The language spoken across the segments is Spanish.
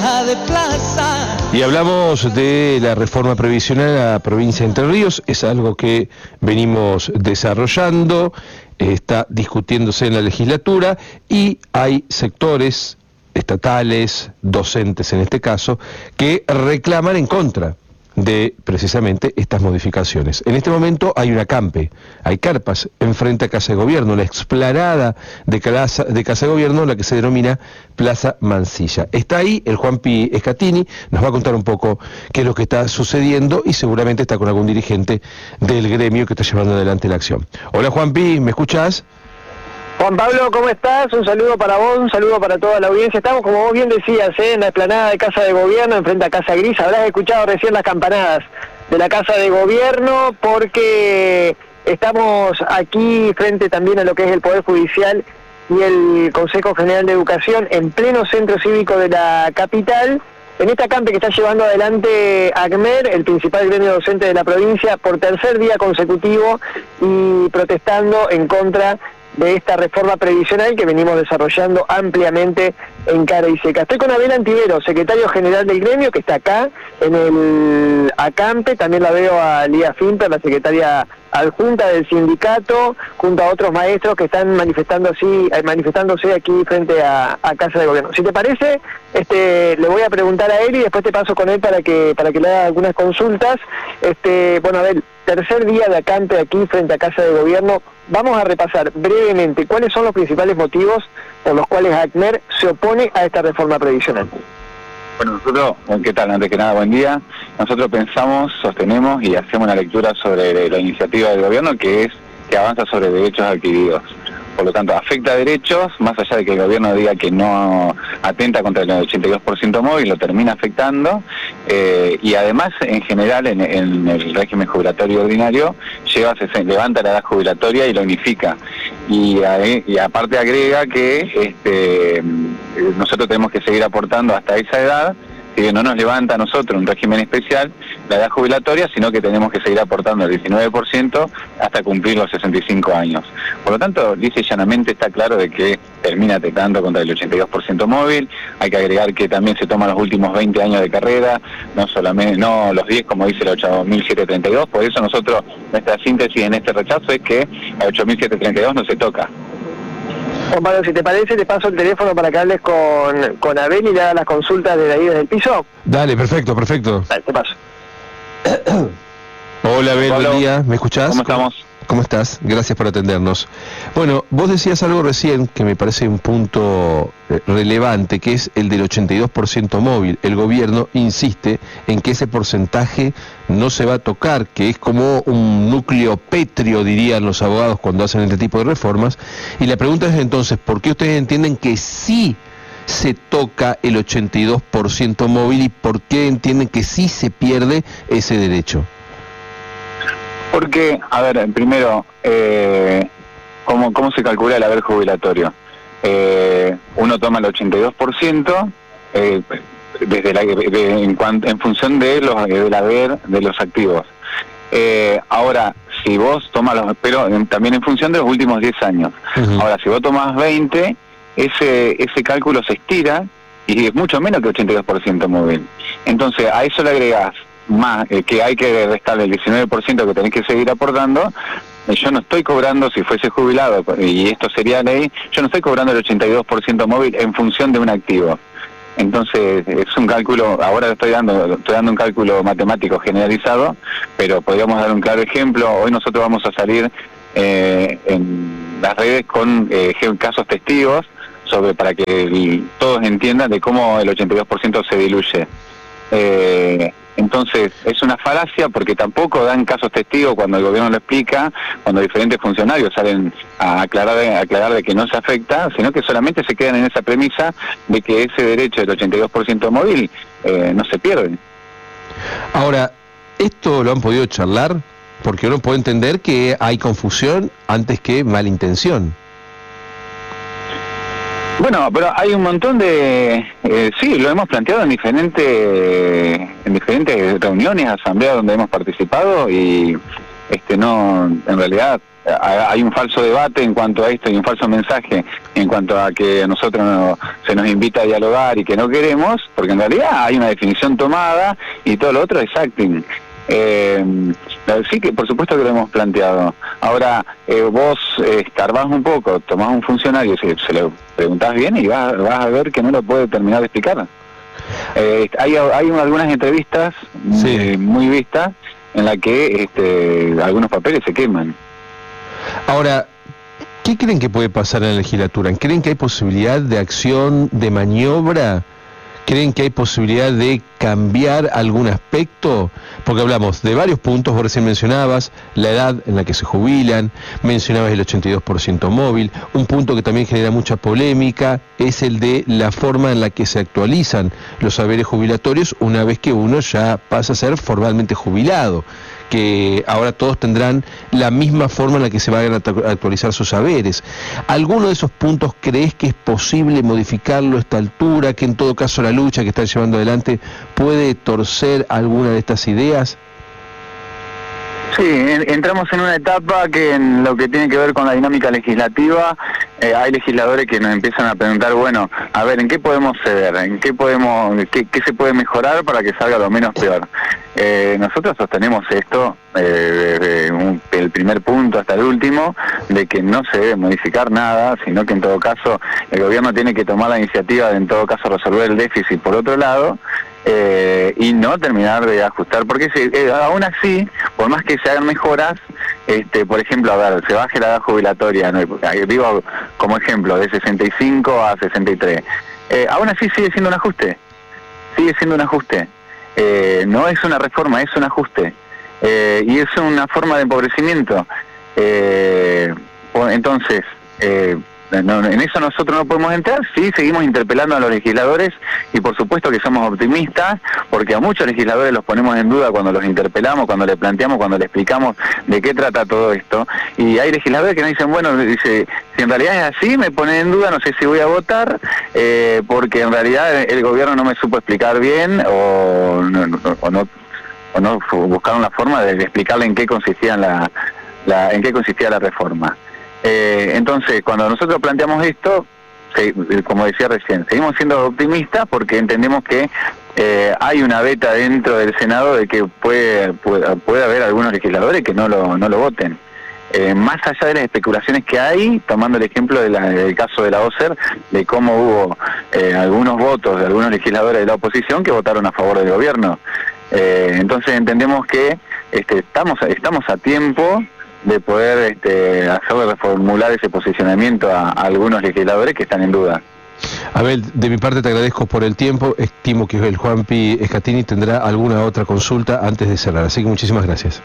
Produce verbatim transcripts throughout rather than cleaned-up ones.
cara de plaza. Y hablamos de la reforma previsional a la provincia de Entre Ríos, es algo que venimos desarrollando, está discutiéndose en la legislatura y hay sectores estatales, docentes en este caso, que reclaman en contra de precisamente estas modificaciones. En este momento hay una campe, hay carpas enfrente a Casa de Gobierno, la explanada de Casa, de Casa de Gobierno, la que se denomina Plaza Mansilla. Está ahí el Juanpi Escatini, nos va a contar un poco qué es lo que está sucediendo y seguramente está con algún dirigente del gremio que está llevando adelante la acción. Hola Juanpi, ¿me escuchás? Juan Pablo, ¿cómo estás? Un saludo para vos, un saludo para toda la audiencia. Estamos, como vos bien decías, ¿eh? en la explanada de Casa de Gobierno, enfrente a Casa Gris. Habrás escuchado recién las campanadas de la Casa de Gobierno, porque estamos aquí frente también a lo que es el Poder Judicial y el Consejo General de Educación, en pleno centro cívico de la capital, en esta campe que está llevando adelante ACMER, el principal gremio docente de la provincia, por tercer día consecutivo y protestando en contra de esta reforma previsional que venimos desarrollando ampliamente en cara y seca. Estoy con Abel Antivero, secretario general del gremio, que está acá en el acampe. También la veo a Lía Finper, la secretaria adjunta del sindicato, junto a otros maestros que están manifestando así, eh, manifestándose aquí frente a, a Casa de Gobierno. Si te parece, este, le voy a preguntar a él y después te paso con él para que para que le haga algunas consultas. Este, bueno, Abel, tercer día de acampe aquí frente a Casa de Gobierno. Vamos a repasar brevemente cuáles son los principales motivos por los cuales ACMER se opone a esta reforma previsional. Bueno, nosotros, ¿qué tal? Antes que nada, buen día. Nosotros pensamos, sostenemos y hacemos una lectura sobre la iniciativa del gobierno, que es que avanza sobre derechos adquiridos. Por lo tanto, afecta a derechos, más allá de que el gobierno diga que no atenta contra el ochenta y dos por ciento móvil, lo termina afectando, eh, y además, en general, en, en el régimen jubilatorio ordinario, lleva, se levanta la edad jubilatoria y lo unifica. Y, y aparte agrega que este, nosotros tenemos que seguir aportando hasta esa edad, que no nos levanta a nosotros un régimen especial la edad jubilatoria, sino que tenemos que seguir aportando el diecinueve por ciento hasta cumplir los sesenta y cinco años. Por lo tanto, lisa y llanamente está claro de que termina atentando contra el ochenta y dos por ciento móvil. Hay que agregar que también se toman los últimos veinte años de carrera, no solamente no los diez como dice la ocho mil setecientos treinta y dos. Por eso nosotros, nuestra síntesis en este rechazo es que la ocho mil setecientos treinta y dos no se toca. Juan Pablo, si te parece, te paso el teléfono para que hables con, con Abel y le hagas las consultas desde ahí, desde el piso. Dale, perfecto, perfecto. Dale, te paso. Hola Abel, Pablo, buen día, ¿me escuchás? ¿Cómo estamos? ¿Cómo estás? Gracias por atendernos. Bueno, vos decías algo recién que me parece un punto relevante, que es el del ochenta y dos por ciento móvil. El gobierno insiste en que ese porcentaje no se va a tocar, que es como un núcleo pétreo, dirían los abogados cuando hacen este tipo de reformas. Y la pregunta es entonces, ¿por qué ustedes entienden que sí se toca el ochenta y dos por ciento móvil y por qué entienden que sí se pierde ese derecho? Porque, a ver, primero, eh, ¿cómo, ¿cómo se calcula el haber jubilatorio? Eh, uno toma el ochenta y dos por ciento eh, desde la, de, en, cuanto, en función de los, del haber de los activos. Eh, ahora, si vos tomas los, pero en, también en función de los últimos diez años. Uh-huh. Ahora, si vos tomás veinte, ese, ese cálculo se estira y es mucho menos que ochenta y dos por ciento móvil. Entonces, a eso le agregás más, eh, que hay que restarle el diecinueve por ciento que tenés que seguir aportando. eh, yo no estoy cobrando, si fuese jubilado, y esto sería ley, yo no estoy cobrando el ochenta y dos por ciento móvil en función de un activo. Entonces, es un cálculo, ahora estoy dando estoy dando un cálculo matemático generalizado, pero podríamos dar un claro ejemplo. Hoy nosotros vamos a salir eh, en las redes con eh, casos testigos, sobre para que el, todos entiendan de cómo el ochenta y dos por ciento se diluye. Eh, Entonces, es una falacia porque tampoco dan casos testigos cuando el gobierno lo explica, cuando diferentes funcionarios salen a aclarar, a aclarar de que no se afecta, sino que solamente se quedan en esa premisa de que ese derecho del ochenta y dos por ciento móvil eh, no se pierde. Ahora, ¿esto lo han podido charlar? Porque uno puede entender que hay confusión antes que malintención. Bueno, pero hay un montón de... Eh, sí, lo hemos planteado en diferentes en diferentes reuniones, asambleas donde hemos participado y este no en realidad hay un falso debate en cuanto a esto y un falso mensaje en cuanto a que a nosotros no, se nos invita a dialogar y que no queremos, porque en realidad hay una definición tomada y todo lo otro es acting. Eh, sí que por supuesto que lo hemos planteado. Ahora eh, vos eh, escarbás un poco, tomás un funcionario, se, se lo preguntás bien y vas, vas a ver que no lo puede terminar de explicar. Eh, hay, hay algunas entrevistas sí. eh, muy vistas en la que este, algunos papeles se queman. Ahora, ¿qué creen que puede pasar en la legislatura? ¿Creen que hay posibilidad de acción, de maniobra? ¿Creen que hay posibilidad de cambiar algún aspecto? Porque hablamos de varios puntos, vos recién mencionabas la edad en la que se jubilan, mencionabas el ochenta y dos por ciento móvil, un punto que también genera mucha polémica es el de la forma en la que se actualizan los saberes jubilatorios una vez que uno ya pasa a ser formalmente jubilado, que ahora todos tendrán la misma forma en la que se van a actualizar sus saberes. ¿Alguno de esos puntos crees que es posible modificarlo a esta altura, que en todo caso la lucha que están llevando adelante puede torcer alguna de estas ideas? Sí, entramos en una etapa que en lo que tiene que ver con la dinámica legislativa, eh, hay legisladores que nos empiezan a preguntar, bueno, a ver, ¿en qué podemos ceder? ¿En qué podemos, qué, qué se puede mejorar para que salga lo menos peor? Eh, nosotros sostenemos esto, eh, desde un, el primer punto hasta el último, de que no se debe modificar nada, sino que en todo caso el gobierno tiene que tomar la iniciativa de en todo caso resolver el déficit por otro lado, Eh, y no terminar de ajustar, porque si, eh, aún así, por más que se hagan mejoras, este, por ejemplo, a ver, se baje la edad jubilatoria, ¿no? Digo como ejemplo, de sesenta y cinco a sesenta y tres, eh, aún así sigue siendo un ajuste, sigue siendo un ajuste, eh, no es una reforma, es un ajuste, eh, y es una forma de empobrecimiento, eh, entonces, eh, No, en eso nosotros no podemos entrar, sí seguimos interpelando a los legisladores y por supuesto que somos optimistas, porque a muchos legisladores los ponemos en duda cuando los interpelamos, cuando les planteamos, cuando les explicamos de qué trata todo esto, y hay legisladores que nos dicen, bueno, dice, si en realidad es así, me ponen en duda, no sé si voy a votar, eh, porque en realidad el gobierno no me supo explicar bien, o no, o no, o no buscaron la forma de explicarle en qué consistía la, la, en qué consistía la reforma. Eh, entonces, cuando nosotros planteamos esto, se, como decía recién, seguimos siendo optimistas porque entendemos que eh, hay una beta dentro del Senado de que puede, puede, puede haber algunos legisladores que no lo, no lo voten. Eh, más allá de las especulaciones que hay, tomando el ejemplo de la, del caso de la OSER, de cómo hubo eh, algunos votos de algunos legisladores de la oposición que votaron a favor del gobierno. Eh, entonces entendemos que este, estamos, estamos a tiempo de poder este, hacer reformular ese posicionamiento a, a algunos legisladores que están en duda. Abel, de mi parte te agradezco por el tiempo, estimo que el Juanpi Escatini tendrá alguna otra consulta antes de cerrar, así que muchísimas gracias.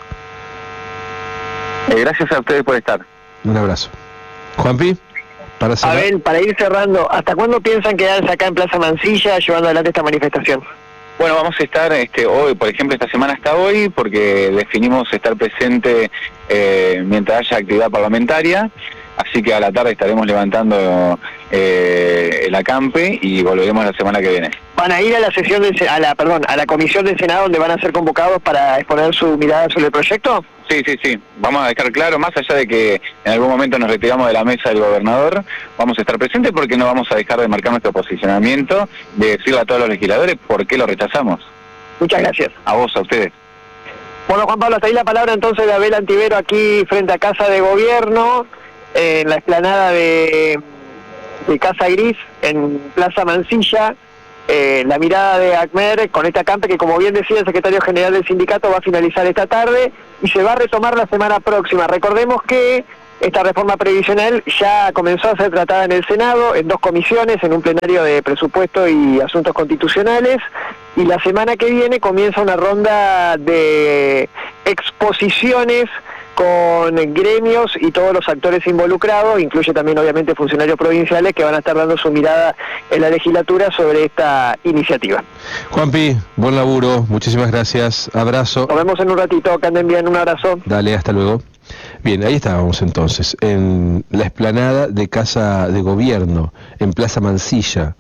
Eh, gracias a ustedes por estar. Un abrazo. Juanpi, para cerrar. Abel, para ir cerrando, ¿hasta cuándo piensan quedarse acá en Plaza Mansilla llevando adelante esta manifestación? Bueno, vamos a estar este, hoy, por ejemplo, esta semana hasta hoy, porque definimos estar presente eh, mientras haya actividad parlamentaria, así que a la tarde estaremos levantando eh, el acampe y volveremos la semana que viene. ¿Van a ir a la sesión de, a la, perdón, a la comisión del Senado donde van a ser convocados para exponer su mirada sobre el proyecto? Sí, sí, sí. Vamos a dejar claro, más allá de que en algún momento nos retiramos de la mesa del gobernador, vamos a estar presentes porque no vamos a dejar de marcar nuestro posicionamiento, de decirle a todos los legisladores por qué lo rechazamos. Muchas gracias. A vos, a ustedes. Bueno, Juan Pablo, hasta ahí la palabra entonces de Abel Antivero aquí frente a Casa de Gobierno, eh, en la explanada de, de Casa Gris, en Plaza Mansilla. Eh, la mirada de ACMER con esta acampe que, como bien decía el secretario general del sindicato, va a finalizar esta tarde y se va a retomar la semana próxima. Recordemos que esta reforma previsional ya comenzó a ser tratada en el Senado, en dos comisiones, en un plenario de presupuesto y asuntos constitucionales, y la semana que viene comienza una ronda de exposiciones con gremios y todos los actores involucrados, incluye también obviamente funcionarios provinciales que van a estar dando su mirada en la legislatura sobre esta iniciativa. Juanpi, buen laburo, muchísimas gracias, abrazo. Nos vemos en un ratito, que anden bien, un abrazo. Dale, hasta luego. Bien, ahí estábamos entonces, en la explanada de Casa de Gobierno, en Plaza Mansilla.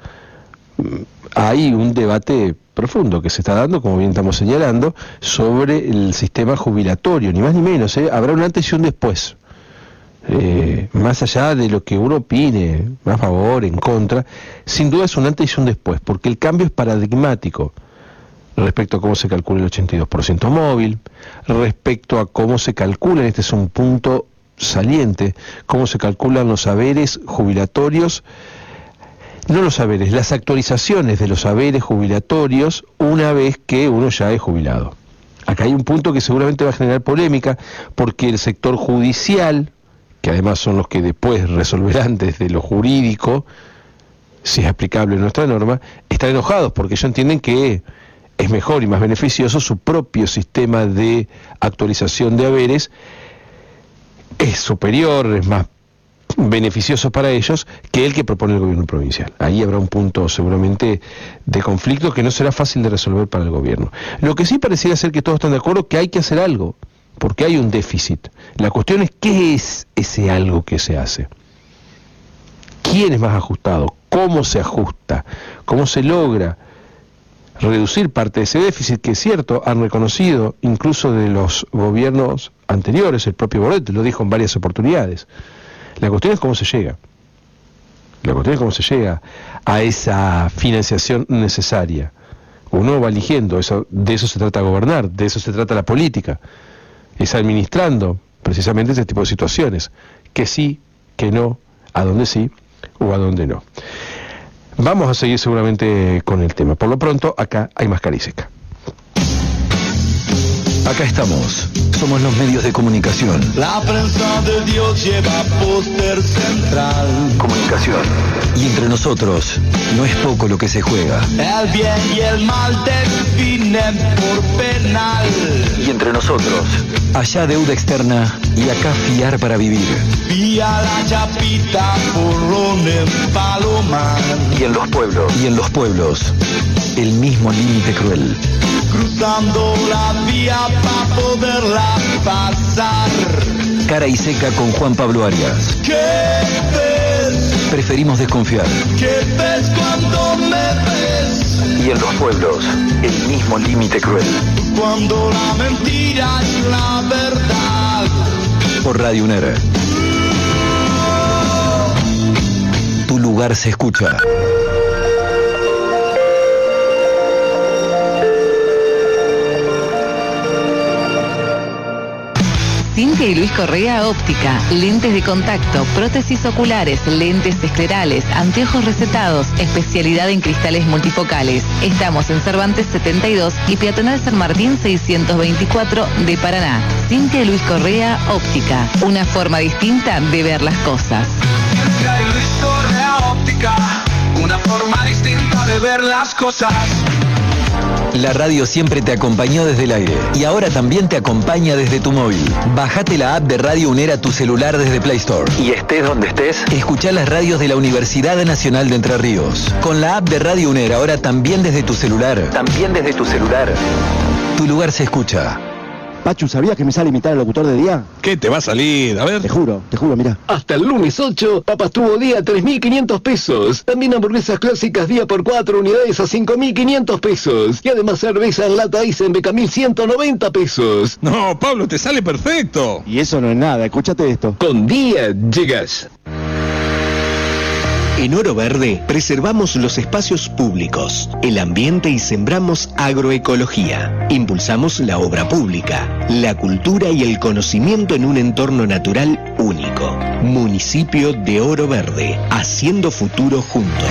Hay un debate profundo que se está dando, como bien estamos señalando, sobre el sistema jubilatorio, ni más ni menos, ¿eh? Habrá un antes y un después. eh, más allá de lo que uno opine, a favor, en contra, sin duda es un antes y un después, porque el cambio es paradigmático respecto a cómo se calcula el ochenta y dos por ciento móvil, respecto a cómo se calcula, este es un punto saliente, cómo se calculan los haberes jubilatorios, no los haberes, las actualizaciones de los haberes jubilatorios una vez que uno ya es jubilado. Acá hay un punto que seguramente va a generar polémica, porque el sector judicial, que además son los que después resolverán desde lo jurídico, si es aplicable nuestra norma, están enojados porque ellos entienden que es mejor y más beneficioso su propio sistema de actualización de haberes, es superior, es más beneficioso para ellos que el que propone el gobierno provincial. Ahí habrá un punto seguramente de conflicto que no será fácil de resolver para el gobierno. Lo que sí pareciera ser que todos están de acuerdo que hay que hacer algo, porque hay un déficit. La cuestión es qué es ese algo que se hace. ¿Quién es más ajustado? ¿Cómo se ajusta? ¿Cómo se logra reducir parte de ese déficit que es cierto, han reconocido incluso de los gobiernos anteriores, el propio Bordet lo dijo en varias oportunidades? La cuestión es cómo se llega. La cuestión es cómo se llega a esa financiación necesaria. Uno va eligiendo, eso, de eso se trata gobernar, de eso se trata la política. Es administrando precisamente ese tipo de situaciones. Que sí, que no, a dónde sí o a dónde no. Vamos a seguir seguramente con el tema. Por lo pronto, acá hay más Cara y Seca. Acá estamos. Somos los medios de comunicación. La prensa de Dios lleva póster central. Comunicación. Y entre nosotros, no es poco lo que se juega. El bien y el mal definen por penal. Y entre nosotros, allá deuda externa y acá fiar para vivir. Vía la chapita, porrón en Palomar. Y en los pueblos. Y en los pueblos, el mismo límite cruel. Cruzando la vía para poderla pasar. Cara y Seca con Juan Pablo Arias. ¿Qué ves? Preferimos desconfiar. ¿Qué ves cuando me ves? Y en los pueblos, el mismo límite cruel. Cuando la mentira es la verdad. Por Radio UNER. Tu lugar se escucha. Cintia y Luis Correa Óptica, lentes de contacto, prótesis oculares, lentes esclerales, anteojos recetados, especialidad en cristales multifocales. Estamos en Cervantes setenta y dos y Peatonal San Martín seiscientos veinticuatro de Paraná. Cintia y Luis Correa Óptica, una forma distinta de ver las cosas. Cintia y Luis Correa Óptica, una forma distinta de ver las cosas. La radio siempre te acompañó desde el aire y ahora también te acompaña desde tu móvil. Bájate la app de Radio UNER a tu celular desde Play Store. Y estés donde estés, escuchá las radios de la Universidad Nacional de Entre Ríos. Con la app de Radio UNER ahora también desde tu celular. También desde tu celular. Tu lugar se escucha. Pachu, ¿sabías que me sale imitar al locutor de día? ¿Qué te va a salir? A ver. Te juro, te juro, mira. Hasta el lunes ocho, papas tuvo día a tres mil quinientos pesos. También hamburguesas clásicas día por cuatro unidades a cinco mil quinientos pesos. Y además cerveza en lata Eisenbeck ciento noventa pesos. No, Pablo, te sale perfecto. Y eso no es nada, escúchate esto. Con día llegas. En Oro Verde preservamos los espacios públicos, el ambiente y sembramos agroecología. Impulsamos la obra pública, la cultura y el conocimiento en un entorno natural único. Municipio de Oro Verde, haciendo futuro juntos.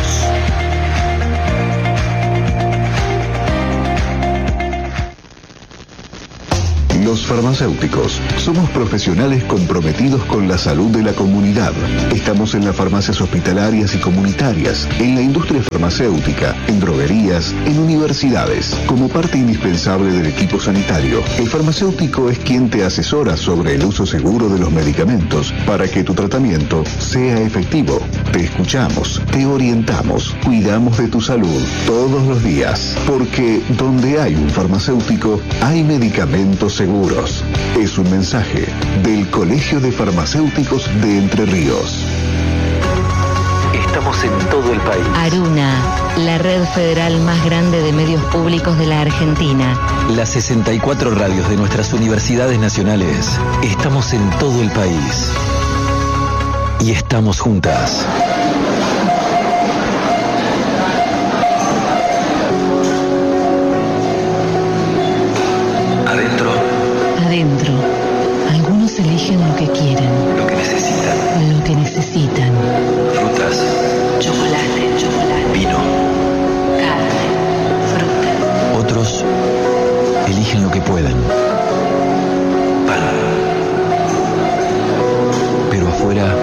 Los farmacéuticos somos profesionales comprometidos con la salud de la comunidad. Estamos en las farmacias hospitalarias y comunitarias, en la industria farmacéutica, en droguerías, en universidades. Como parte indispensable del equipo sanitario, el farmacéutico es quien te asesora sobre el uso seguro de los medicamentos para que tu tratamiento sea efectivo. Te escuchamos, te orientamos, cuidamos de tu salud todos los días, porque donde hay un farmacéutico, hay medicamentos seguros. Es un mensaje del Colegio de Farmacéuticos de Entre Ríos. Estamos en todo el país. Aruna, la red federal más grande de medios públicos de la Argentina. Las sesenta y cuatro radios de nuestras universidades nacionales. Estamos en todo el país. y estamos juntas. Adentro. Adentro. Algunos eligen lo que quieren. Lo que necesitan. Lo que necesitan. Frutas. Chocolate, chocolate. Vino. Carne, fruta. Otros eligen lo que pueden. Pan. Pero afuera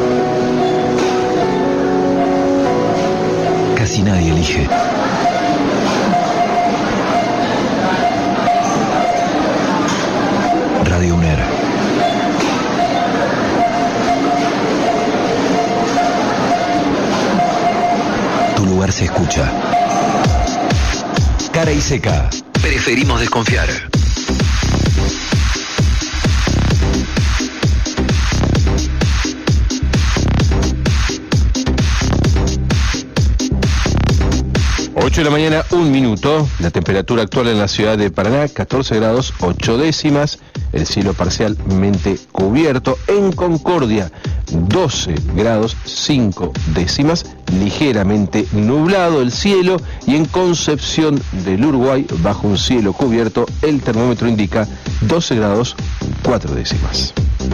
casi nadie elige. Radio UNER. Tu lugar se escucha. Cara y seca. Preferimos desconfiar. ocho de la mañana, un minuto. La temperatura actual en la ciudad de Paraná, catorce grados, ocho décimas. El cielo parcialmente cubierto. En Concordia, doce grados, cinco décimas. Ligeramente nublado el cielo. Y en Concepción del Uruguay, bajo un cielo cubierto, el termómetro indica doce grados, cuatro décimas.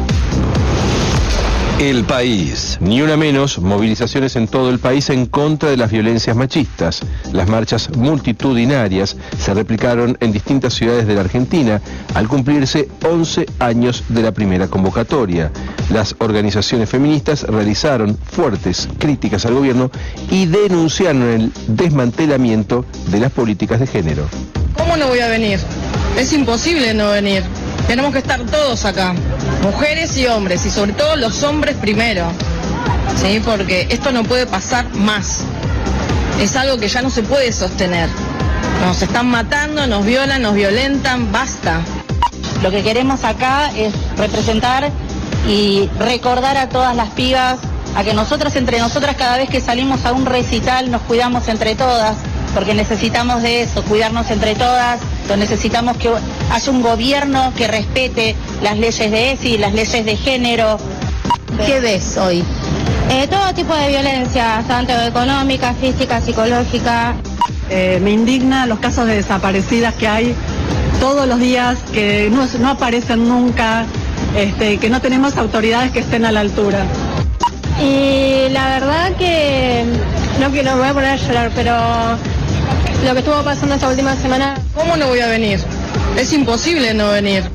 El país. Ni una menos, movilizaciones en todo el país en contra de las violencias machistas. Las marchas multitudinarias se replicaron en distintas ciudades de la Argentina al cumplirse once años de la primera convocatoria. Las organizaciones feministas realizaron fuertes críticas al gobierno y denunciaron el desmantelamiento de las políticas de género. ¿Cómo no voy a venir? Es imposible no venir. Tenemos que estar todos acá, mujeres y hombres, y sobre todo los hombres primero, ¿sí? Porque esto no puede pasar más. Es algo que ya no se puede sostener. Nos están matando, nos violan, nos violentan, basta. Lo que queremos acá es representar y recordar a todas las pibas, a que nosotras entre nosotras cada vez que salimos a un recital nos cuidamos entre todas, porque necesitamos de eso, cuidarnos entre todas. Necesitamos que haya un gobierno que respete las leyes de E S I, las leyes de género. ¿Qué ves hoy? Eh, todo tipo de violencia, tanto económica, física, psicológica. Eh, me indigna los casos de desaparecidas que hay todos los días, que no, no aparecen nunca, este, que no tenemos autoridades que estén a la altura. Y la verdad que no quiero, me voy a poner a llorar, pero lo que estuvo pasando esta última semana. ¿Cómo no voy a venir? Es imposible no venir.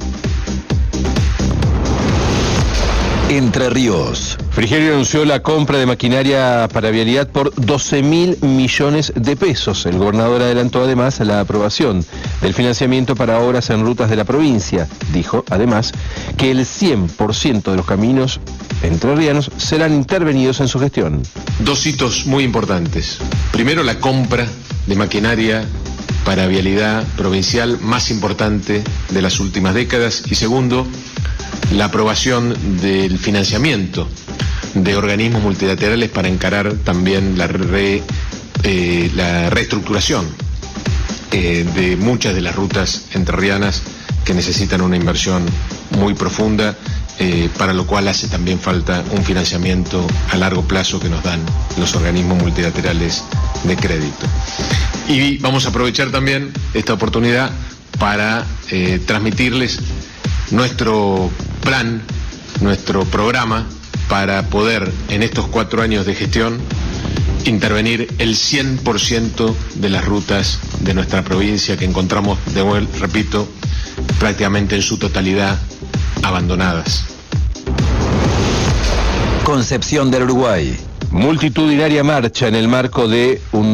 Entre Ríos. Frigerio anunció la compra de maquinaria para vialidad por doce mil millones de pesos. El gobernador adelantó además la aprobación del financiamiento para obras en rutas de la provincia. Dijo además que el cien por ciento de los caminos entrerrianos serán intervenidos en su gestión. Dos hitos muy importantes. Primero, la compra de maquinaria para vialidad provincial más importante de las últimas décadas, y segundo, la aprobación del financiamiento de organismos multilaterales para encarar también la, re, eh, la reestructuración eh, de muchas de las rutas entrerrianas que necesitan una inversión muy profunda, eh, para lo cual hace también falta un financiamiento a largo plazo que nos dan los organismos multilaterales de crédito. Y vamos a aprovechar también esta oportunidad para eh, transmitirles nuestro plan, nuestro programa para poder en estos cuatro años de gestión intervenir el cien por ciento de las rutas de nuestra provincia que encontramos, de nuevo, repito, prácticamente en su totalidad abandonadas. Concepción del Uruguay. Multitudinaria marcha en el marco de un